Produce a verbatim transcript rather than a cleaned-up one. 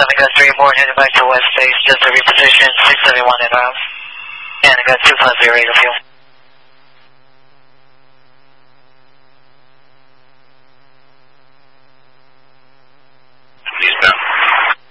seven, got three aboard, heading back to west face, just to reposition, six seven one and off. And I got two five zero eight of fuel.